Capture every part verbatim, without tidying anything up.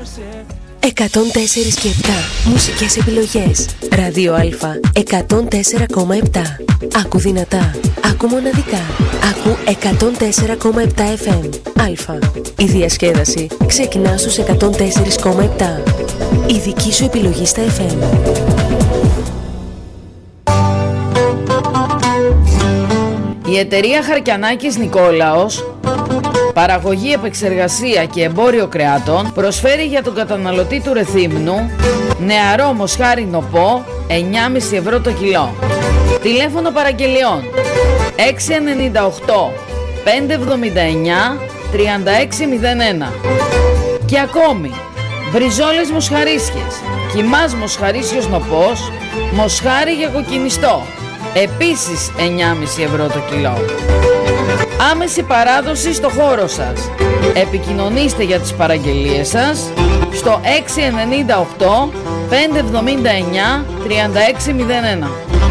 εκατόν τέσσερα και επτά μουσικές επιλογές. Ράδιο Α εκατόν τέσσερα κόμμα επτά. Άκου δυνατά, άκου μοναδικά. Άκου εκατόν τέσσερα κόμμα επτά εφ εμ. Α. Η διασκέδαση ξεκινά στους εκατόν τέσσερα κόμμα επτά. Η δική σου επιλογή στα εφ εμ. Η εταιρεία Χαρκιανάκης Νικόλαος, παραγωγή, επεξεργασία και εμπόριο κρεάτων, προσφέρει για τον καταναλωτή του Ρεθύμνου νεαρό μοσχάρι νοπό εννιά κόμμα πέντε ευρώ το κιλό. Τηλέφωνο παραγγελιών έξι εννιά οκτώ πέντε εβδομήντα εννιά τριάντα έξι μηδέν ένα. Και ακόμη μπριζόλες μοσχαρίσιες, κιμάς μοσχαρίσιος νοπός, μοσχάρι για κοκκινιστό, επίσης εννιά κόμμα πέντε ευρώ το κιλό. Άμεση παράδοση στο χώρο σας. Επικοινωνήστε για τις παραγγελίες σας στο έξι εννιά οκτώ πέντε εβδομήντα εννιά τριάντα έξι μηδέν ένα.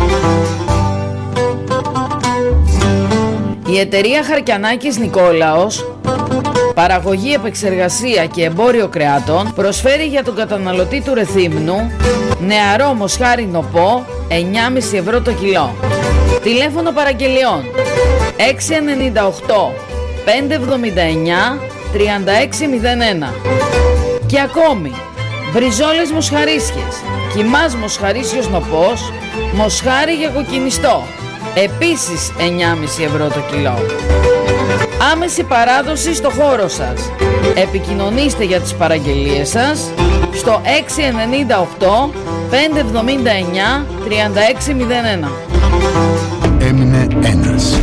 Η εταιρεία Χαρκιανάκης Νικόλαος, παραγωγή, επεξεργασία και εμπόριο κρεάτων, προσφέρει για τον καταναλωτή του Ρεθύμνου νεαρό μοσχάρι νοπό εννιά κόμμα πέντε ευρώ το κιλό. Τηλέφωνο παραγγελιών έξι εννιά οκτώ πέντε εβδομήντα εννιά τριάντα έξι μηδέν ένα. Και ακόμη μπριζόλες μοσχαρίσιες, κιμάς μοσχαρίσιος νοπός, μοσχάρι για κοκκινιστό, επίσης εννιά κόμμα πέντε ευρώ το κιλό. Άμεση παράδοση στο χώρο σας. Επικοινωνήστε για τις παραγγελίες σας στο έξι εννιά οκτώ πέντε εβδομήντα εννιά τριάντα έξι μηδέν ένα. Έμεινε ένας.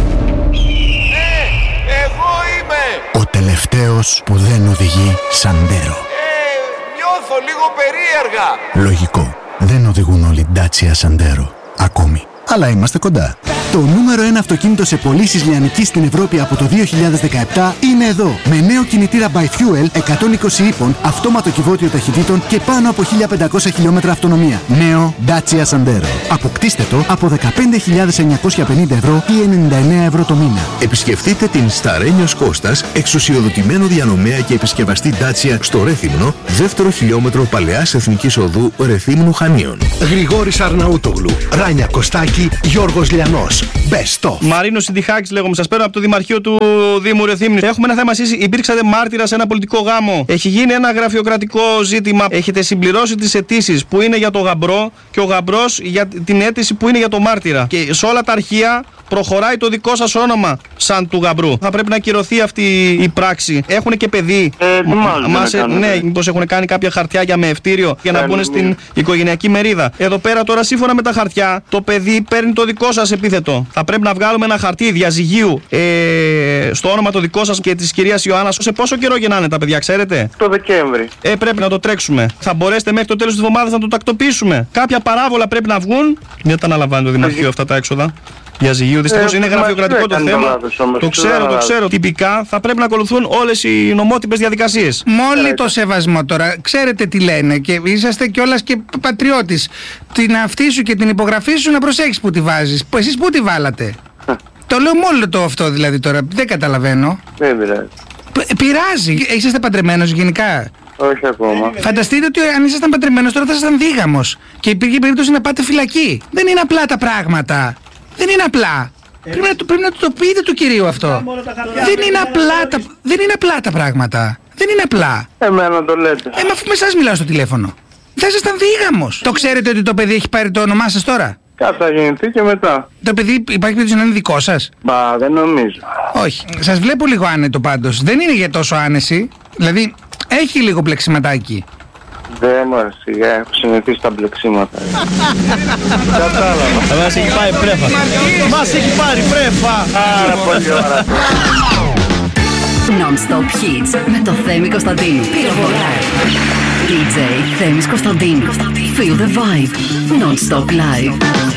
Ναι, εγώ είμαι! Ο τελευταίος που δεν οδηγεί Σαντέρο. Ε, νιώθω λίγο περίεργα. Λογικό. Δεν οδηγούν όλοι Dacia Sandero. Ακόμη. Αλλά είμαστε κοντά. Το νούμερο ένα αυτοκίνητο σε πωλήσεις λιανικής στην Ευρώπη από το δύο χιλιάδες δεκαεπτά είναι εδώ. Με νέο κινητήρα by Fuel εκατόν είκοσι ύπων, αυτόματο κυβότιο ταχυτήτων και πάνω από χίλια πεντακόσια χιλιόμετρα αυτονομία. Νέο Dacia Sandero. Αποκτήστε το από δεκαπέντε χιλιάδες εννιακόσια πενήντα ευρώ ή ενενήντα εννέα ευρώ το μήνα. Επισκεφτείτε την Σταρένιος Κώστας, εξουσιοδοτημένο διανομέα και επισκευαστή Dacia στο Ρέθυμνο, δεύτερο χιλιόμετρο Παλαιάς Εθνικής Οδού Ρεθύμνου Χανίων. Γρηγόρης Αρναούτογλου, Ράνια Κωστάκη, Γιώργος Λιανός. Best of. Μαρίνος Συνδυχάκης λέγομαι, σας παίρνω από το Δημαρχείο του Δήμου Ρεθύμνου. Έχουμε ένα θέμα, εσείς υπήρξατε μάρτυρα σε ένα πολιτικό γάμο. Έχει γίνει ένα γραφειοκρατικό ζήτημα. Έχετε συμπληρώσει τις αιτήσεις που είναι για το γαμπρό και ο γαμπρός για την αίτηση που είναι για το μάρτυρα. Και σε όλα τα αρχεία προχωράει το δικό σας όνομα σαν του γαμπρού. Θα πρέπει να ακυρωθεί αυτή η πράξη. Έχουν και παιδί. Ε, μάλλον. Μας, ε, ναι, μήπως έχουν κάνει κάποια χαρτιά με ευτήριο για να μπουν στην οικογενειακή μερίδα. Εδώ πέρα τώρα, σύμφωνα με τα χαρτιά, το παιδί παίρνει το δικό σας επίθετο. Θα πρέπει να βγάλουμε ένα χαρτί διαζυγίου ε, στο όνομα το δικό σας και της κυρίας Ιωάννας. Σε πόσο καιρό γεννάνε τα παιδιά, ξέρετε? Το Δεκέμβρη. Ε, πρέπει να το τρέξουμε. Θα μπορέσετε μέχρι το τέλος της εβδομάδας να το τακτοποιήσουμε. Κάποια παράβολα πρέπει να βγουν. Δεν τα αναλαμβάνει το Δημαρχείο αυτά τα έξοδα. Διαζυγίου. Δυστυχώς ε, είναι γραφειοκρατικό το θέμα. Λάθος, όμως, το ξέρω, το ξέρω. Τυπικά θα πρέπει να ακολουθούν όλες οι νομότυπες διαδικασίες. Μόλι το σεβασμό τώρα. Ξέρετε τι λένε και είσαστε κιόλας και πατριώτης. Την αυτή σου και την υπογραφή σου να προσέχεις που τη βάζεις. Εσείς που τη βάλατε? Το λέω μόνο το αυτό δηλαδή τώρα. Δεν καταλαβαίνω. Δεν πειράζει. Πειράζει. Είσαστε παντρεμένος γενικά? Όχι ακόμα. Φανταστείτε ότι αν ήσασταν παντρεμένος τώρα θα ήσασταν δίγαμος και υπήρχε περίπτωση να πάτε φυλακή. Δεν είναι απλά τα πράγματα. Δεν είναι απλά. Ε, πρέπει, να, πρέπει να το πείτε του κυρίου αυτό. Δεν είναι, απλά τα, δεν είναι απλά τα πράγματα. Δεν είναι απλά. Εμένα το λέτε. Ε, μα αφού με εσάς μιλάω στο τηλέφωνο. Θα ήσασταν δίγαμος. Το ξέρετε ότι το παιδί έχει πάρει το όνομά σας τώρα? Κάτι θα γεννηθεί και μετά. Το παιδί υπάρχει περίπτωση να είναι δικό σας? Μπα, δεν νομίζω. Όχι. Σας βλέπω λίγο άνετο πάντως. Δεν είναι για τόσο άνεση. Δηλαδή έχει λίγο πλεξιματάκι. Δεν μου αρέσει, έχω συνηθίσει στα μπλεξίματα. Κατάλαβα. Μας έχει πάει πρέφα. Μας έχει πάρει πρέφα. Άρα πολύ ώρα. Non-stop hits με το Θέμη Κωνσταντίνου. Πυροβολά. ντι τζέι Θέμης Κωνσταντίνου. Feel the vibe. Non-stop live.